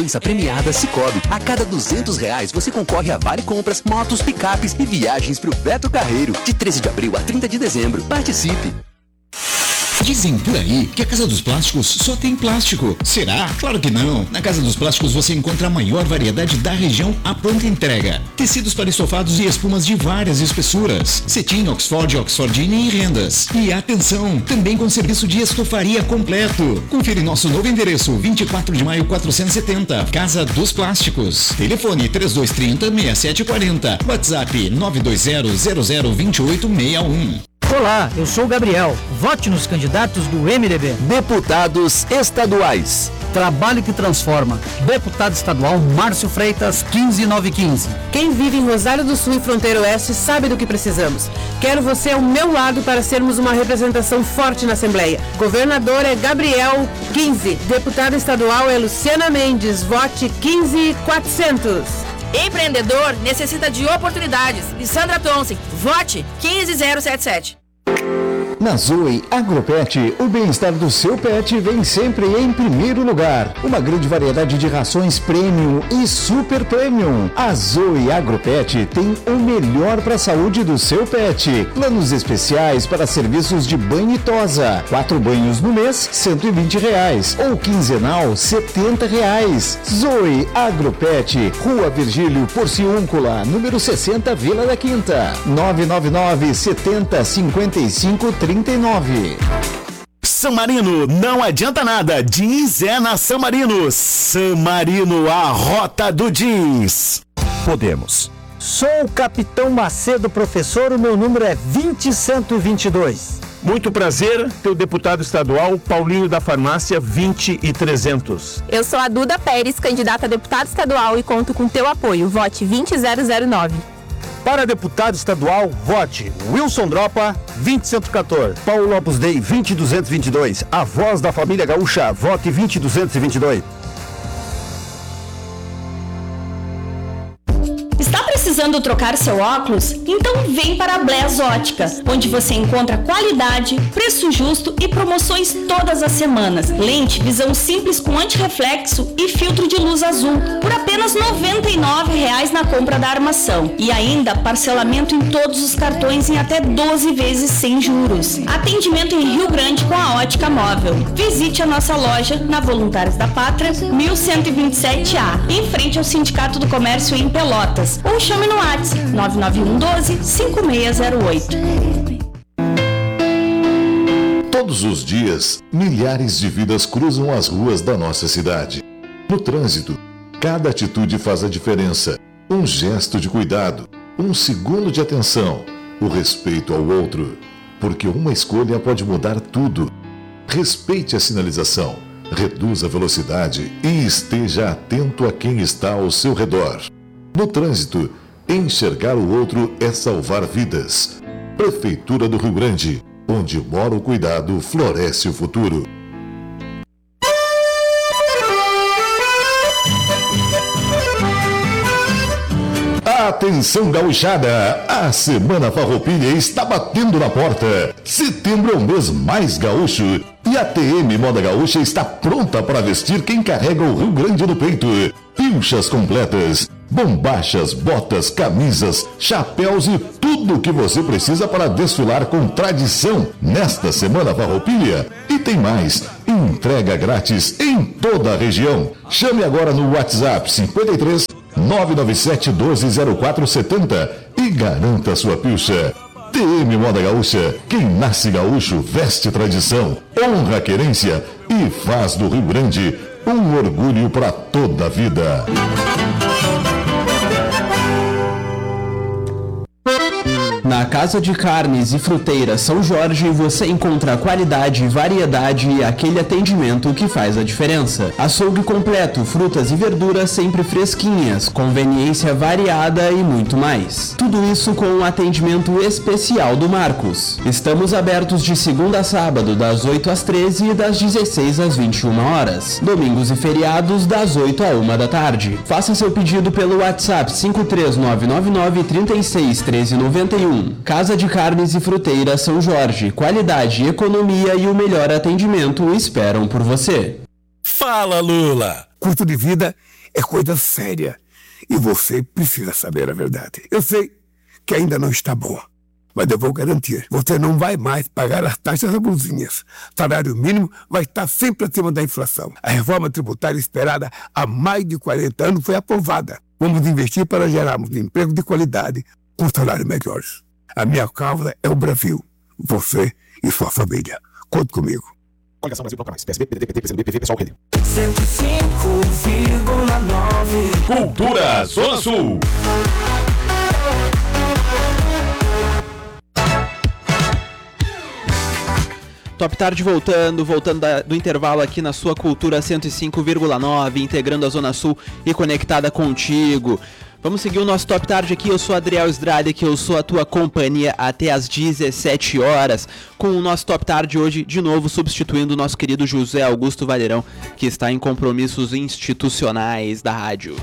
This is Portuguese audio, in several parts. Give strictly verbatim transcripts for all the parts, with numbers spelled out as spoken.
A premiada Cicobi. A cada duzentos reais você concorre a vale compras, motos, picapes e viagens pro Beto Carreiro. De treze de abril a trinta de dezembro. Participe! Dizem por aí que a Casa dos Plásticos só tem plástico. Será? Claro que não. Na Casa dos Plásticos você encontra a maior variedade da região à pronta entrega. Tecidos para estofados e espumas de várias espessuras. Cetim, Oxford, Oxfordine e rendas. E atenção, também com serviço de estofaria completo. Confira nosso novo endereço, vinte e quatro de maio quatrocentos e setenta, Casa dos Plásticos. Telefone três dois três zero, seis sete quatro zero. WhatsApp nove dois zero zero zero dois oito seis um. Olá, eu sou o Gabriel. Vote nos candidatos do M D B. Deputados estaduais. Trabalho que transforma. Deputado estadual Márcio Freitas, quinze nove quinze. Quem vive em Rosário do Sul e Fronteira Oeste sabe do que precisamos. Quero você ao meu lado para sermos uma representação forte na Assembleia. Governador é Gabriel, quinze. Deputada estadual é Luciana Mendes. Vote quinze quatrocentos. Empreendedor necessita de oportunidades. E Sandra Thompson, vote quinze zero sete sete. Na Zoe Agropet, o bem-estar do seu pet vem sempre em primeiro lugar. Uma grande variedade de rações premium e super premium. A Zoe Agropet tem o melhor para a saúde do seu pet. Planos especiais para serviços de banho e tosa. Quatro banhos no mês, cento e vinte reais. Ou quinzenal, setenta reais. Zoe Agropet, Rua Virgílio Porciúncula, número sessenta, Vila da Quinta. nove nove nove, setenta, cinquenta e cinco, trinta e nove. San Marino, não adianta nada, jeans é na San Marino. San Marino, a rota do jeans. Podemos. Sou o Capitão Macedo, professor, o meu número é vinte cento e vinte e dois. Muito prazer, teu deputado estadual, Paulinho da Farmácia, vinte e trezentos. Eu sou a Duda Pérez, candidata a deputado estadual e conto com teu apoio. Vote vinte zero zero nove. Para deputado estadual, vote Wilson Dropa, vinte cento e quatorze. Paulo Opus Dei, vinte duzentos e vinte e dois. A voz da família gaúcha, vote vinte duzentos e vinte e dois. Está precisando trocar seu óculos? Então vem para a Bless Ótica, onde você encontra qualidade, preço justo e promoções todas as semanas. Lente, visão simples com antirreflexo e filtro de luz azul, por apenas noventa e nove reais na compra da armação. E ainda parcelamento em todos os cartões em até doze vezes sem juros. Atendimento em Rio Grande com a Ótica Móvel. Visite a nossa loja na Voluntários da Pátria, mil cento e vinte e sete A, em frente ao Sindicato do Comércio em Pelotas. Ou chame no WhatsApp nove nove um um doze, cinco seis zero oito. Todos os dias, milhares de vidas cruzam as ruas da nossa cidade. No trânsito, cada atitude faz a diferença. Um gesto de cuidado, um segundo de atenção, o respeito ao outro. Porque uma escolha pode mudar tudo. Respeite a sinalização, reduza a velocidade e esteja atento a quem está ao seu redor. No trânsito, enxergar o outro é salvar vidas. Prefeitura do Rio Grande, onde mora o cuidado, floresce o futuro. Atenção gauchada, a Semana Farroupilha está batendo na porta. Setembro é o mês mais gaúcho e a T M Moda Gaúcha está pronta para vestir quem carrega o Rio Grande no peito. Pilchas completas, bombachas, botas, camisas, chapéus e tudo o que você precisa para desfilar com tradição nesta Semana Farroupilha. E tem mais, entrega grátis em toda a região. Chame agora no WhatsApp cinquenta e três, nove nove sete, doze, zero quatro setenta e garanta sua pilcha. T M Moda Gaúcha, quem nasce gaúcho veste tradição, honra a querência e faz do Rio Grande um orgulho para toda a vida. Na Casa de Carnes e Fruteiras São Jorge você encontra qualidade, variedade e aquele atendimento que faz a diferença. Açougue completo, frutas e verduras sempre fresquinhas, conveniência variada e muito mais. Tudo isso com um atendimento especial do Marcos. Estamos abertos de segunda a sábado, das oito às treze e das dezesseis às vinte e uma horas. Domingos e feriados, das oito à uma da tarde. Faça seu pedido pelo WhatsApp cinco três nove nove nove, três seis, um três nove um. Casa de Carnes e Fruteiras São Jorge. Qualidade, economia e o melhor atendimento esperam por você. Fala, Lula! Curto de vida é coisa séria. E você precisa saber a verdade. Eu sei que ainda não está boa, mas eu vou garantir, você não vai mais pagar as taxas abusinhas. O salário mínimo vai estar sempre acima da inflação. A reforma tributária esperada há mais de quarenta anos foi aprovada. Vamos investir para gerarmos emprego de qualidade com salários melhores. A minha causa é o Brasil, você e sua família. Conte comigo. Coligação Brasil Bloco Mais, P S B, P D T, P T, P C do B, P V, Pessoal, Rede. cento e cinco vírgula nove Cultura Zona Sul. Top Tarde voltando, voltando da, do intervalo aqui na sua Cultura cento e cinco vírgula nove, integrando a Zona Sul e conectada contigo. Vamos seguir o nosso Top Tarde aqui, eu sou Adriel Estrada, que eu sou a tua companhia até às dezessete horas, com o nosso Top Tarde hoje, de novo, substituindo o nosso querido José Augusto Valerão, que está em compromissos institucionais da rádio.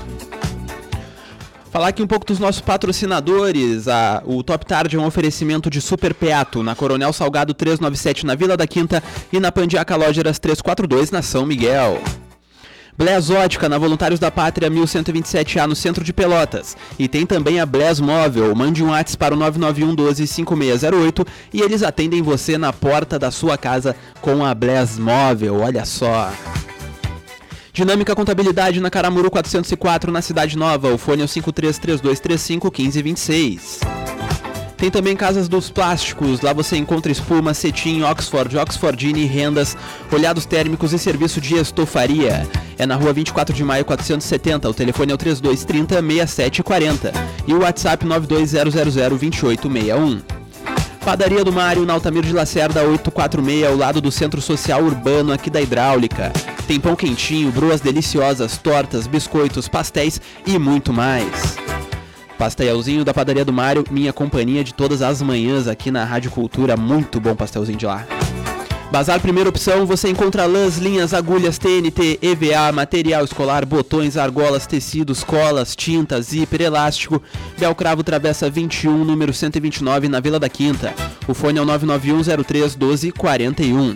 Falar aqui um pouco dos nossos patrocinadores. A, o Top Tarde é um oferecimento de Super Peato, na Coronel Salgado trezentos e noventa e sete, na Vila da Quinta, e na Pandiaca Lógeras trezentos e quarenta e dois, na São Miguel. Blés Ótica, na Voluntários da Pátria mil cento e vinte e sete A, no centro de Pelotas. E tem também a Blés Móvel. Mande um WhatsApp para o nove nove um um dois cinco seis zero oito e eles atendem você na porta da sua casa com a Blés Móvel. Olha só. Dinâmica Contabilidade, na Caramuru quatrocentos e quatro, na Cidade Nova. O fone é o cinco três três dois três cinco um cinco dois seis. Tem também Casas dos Plásticos. Lá você encontra espuma, cetim, Oxford, Oxfordine, rendas, olhados térmicos e serviço de estofaria. É na rua vinte e quatro de maio quatrocentos e setenta. O telefone é o trinta e dois trinta, sessenta e sete quarenta. E o WhatsApp nove dois zero zero zero dois oito seis um. Padaria do Mário, na Altamiro de Lacerda oitocentos e quarenta e seis, ao lado do Centro Social Urbano aqui da Hidráulica. Tem pão quentinho, broas deliciosas, tortas, biscoitos, pastéis e muito mais. Pastelzinho da Padaria do Mário, minha companhia de todas as manhãs aqui na Rádio Cultura. Muito bom pastelzinho de lá. Bazar Primeira Opção, você encontra lãs, linhas, agulhas, T N T, E V A, material escolar, botões, argolas, tecidos, colas, tintas, zíper, elástico. Belcravo Travessa vinte e um, número cento e vinte e nove, na Vila da Quinta. O fone é o nove nove um zero três um dois quatro um.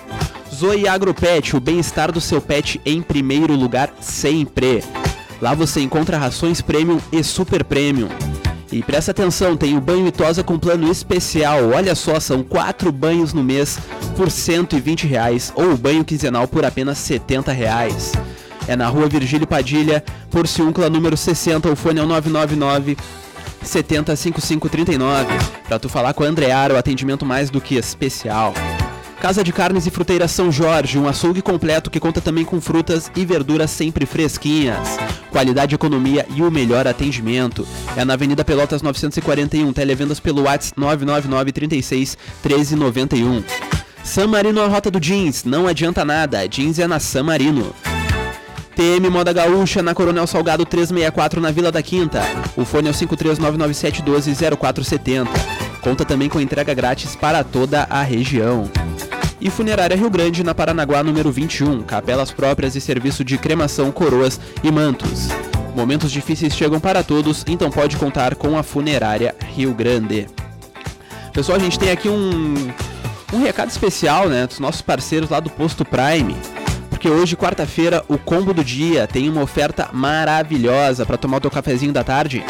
Zoe Agropet, o bem-estar do seu pet em primeiro lugar sempre. Lá você encontra rações Premium e Super Premium. E presta atenção, tem o banho e tosa com plano especial. Olha só, são quatro banhos no mês por cento e vinte reais, ou o banho quinzenal por apenas setenta reais. É na rua Virgílio Padilha, Porciúncula, número sessenta, o fone é o nove nove nove sete zero cinco cinco três nove. Pra tu falar com a Andreara, o atendimento mais do que especial. Casa de Carnes e Fruteiras São Jorge, um açougue completo que conta também com frutas e verduras sempre fresquinhas. Qualidade, economia e o melhor atendimento. É na Avenida Pelotas novecentos e quarenta e um, televendas pelo WhatsApp nove nove nove três seis um três nove um. San Marino, a rota do jeans, não adianta nada, jeans é na San Marino. T M Moda Gaúcha, na Coronel Salgado trezentos e sessenta e quatro, na Vila da Quinta. O fone é o cinco três nove nove sete um dois zero quatro sete zero. Conta também com entrega grátis para toda a região. E Funerária Rio Grande, na Paranaguá, número vinte e um, capelas próprias e serviço de cremação, coroas e mantos. Momentos difíceis chegam para todos, então pode contar com a Funerária Rio Grande. Pessoal, a gente tem aqui um, um recado especial, né, dos nossos parceiros lá do Posto Prime. Porque hoje, quarta-feira, o combo do dia tem uma oferta maravilhosa para tomar o teu cafezinho da tarde.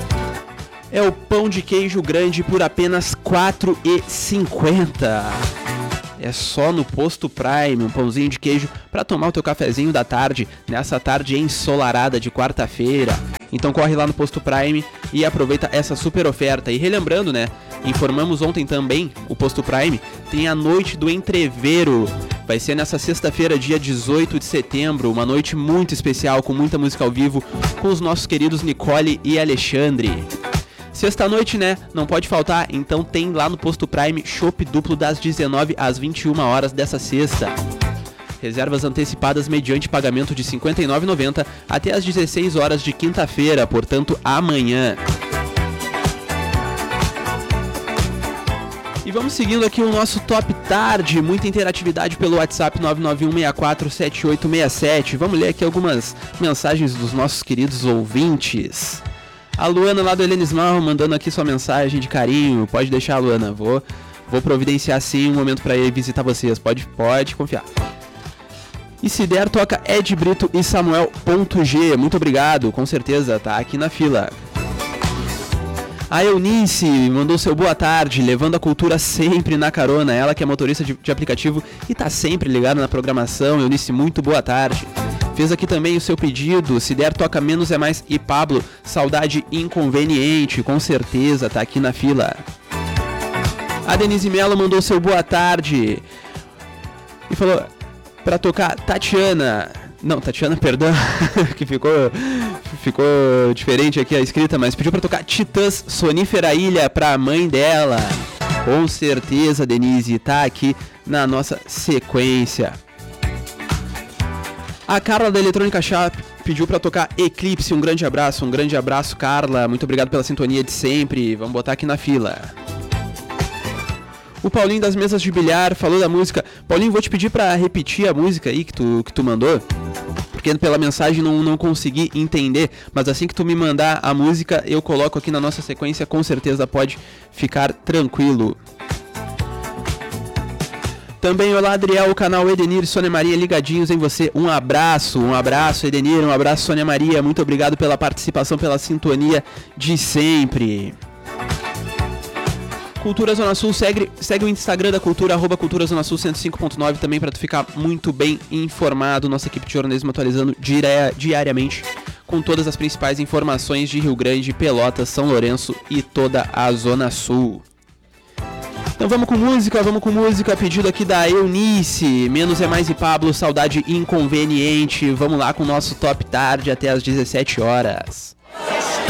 É o pão de queijo grande por apenas quatro reais e cinquenta centavos. É só no Posto Prime, um pãozinho de queijo para tomar o teu cafezinho da tarde, nessa tarde ensolarada de quarta-feira. Então corre lá no Posto Prime e aproveita essa super oferta. E relembrando, né, informamos ontem também, o Posto Prime tem a Noite do Entreveiro. Vai ser nessa sexta-feira, dia dezoito de setembro, uma noite muito especial, com muita música ao vivo, com os nossos queridos Nicole e Alexandre. Sexta-noite, né? Não pode faltar, então tem lá no Posto Prime chopp duplo das dezenove às vinte e uma horas dessa sexta. Reservas antecipadas mediante pagamento de cinquenta e nove reais e noventa centavos até às dezesseis horas de quinta-feira, portanto amanhã. E vamos seguindo aqui o nosso Top Tarde, muita interatividade pelo WhatsApp nove nove um seis quatro sete oito seis sete. Vamos ler aqui algumas mensagens dos nossos queridos ouvintes. A Luana lá do Helenismal mandando aqui sua mensagem de carinho. Pode deixar, Luana. Vou, vou providenciar sim um momento para ir visitar vocês. Pode, pode confiar. E se der, toca Ed Brito e Samuel.g. Muito obrigado, com certeza, tá aqui na fila. A Eunice mandou seu boa tarde, levando a cultura sempre na carona. Ela que é motorista de, de aplicativo e tá sempre ligada na programação. Eunice, muito boa tarde. Fez aqui também o seu pedido, se der, toca Menos é Mais e Pablo, Saudade Inconveniente, com certeza, tá aqui na fila. A Denise Mello mandou seu boa tarde e falou pra tocar Tatiana, não, Tatiana, perdão, que ficou, ficou diferente aqui a escrita, mas pediu pra tocar Titãs, Sonífera Ilha, pra mãe dela. Com certeza, Denise, tá aqui na nossa sequência. A Carla da Eletrônica Shop pediu pra tocar Eclipse, um grande abraço, um grande abraço, Carla, muito obrigado pela sintonia de sempre, vamos botar aqui na fila. O Paulinho das mesas de bilhar falou da música. Paulinho, vou te pedir pra repetir a música aí que tu, que tu mandou, porque pela mensagem não, não consegui entender, mas assim que tu me mandar a música, eu coloco aqui na nossa sequência, com certeza pode ficar tranquilo. Também, olá Adriel, o canal Edenir e Sônia Maria ligadinhos em você. Um abraço, um abraço Edenir, um abraço Sônia Maria, muito obrigado pela participação, pela sintonia de sempre. Cultura Zona Sul, segue, segue o Instagram da Cultura, arroba Cultura Zona Sul cento e cinco ponto nove também para tu ficar muito bem informado. Nossa equipe de jornalismo atualizando dire, diariamente com todas as principais informações de Rio Grande, Pelotas, São Lourenço e toda a Zona Sul. Então vamos com música, vamos com música, pedido aqui da Eunice, Menos é Mais e Pablo, Saudade Inconveniente. Vamos lá com o nosso Top Tarde até as dezessete horas.